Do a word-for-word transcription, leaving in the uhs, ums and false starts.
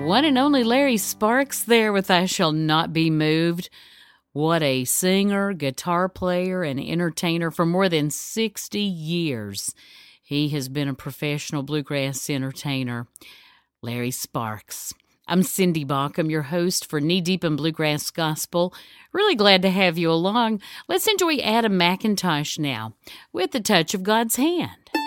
one and only Larry Sparks there with I Shall Not Be Moved. What a singer, guitar player, and entertainer for more than sixty years. He has been a professional bluegrass entertainer. Larry Sparks. I'm Cindy Baucom, your host for Knee Deep in Bluegrass Gospel. Really glad to have you along. Let's enjoy Adam McIntosh now with The Touch of God's Hand.